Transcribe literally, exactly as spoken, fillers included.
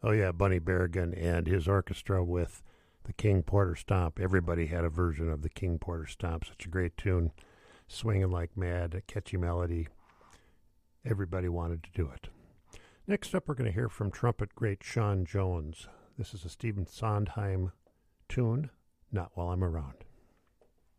Oh yeah, Bunny Berrigan and his orchestra with the King Porter Stomp. Everybody had a version of the King Porter Stomp. Such a great tune, swinging like mad, a catchy melody. Everybody wanted to do it. Next up, we're going to hear from trumpet great Sean Jones. This is a Stephen Sondheim tune, Not While I'm Around.